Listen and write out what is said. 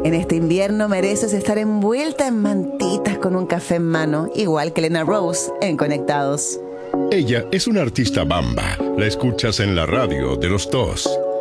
En este invierno mereces estar envuelta en mantitas con un café en mano, igual que Lena Rose en Conectados. Ella es una artista bamba. La escuchas en la radio de los dos.